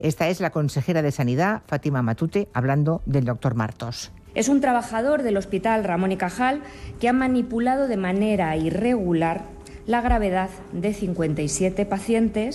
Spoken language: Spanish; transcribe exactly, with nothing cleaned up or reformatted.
Esta es la consejera de Sanidad, Fátima Matute, hablando del doctor Martos. Es un trabajador del Hospital Ramón y Cajal que ha manipulado de manera irregular la gravedad de cincuenta y siete pacientes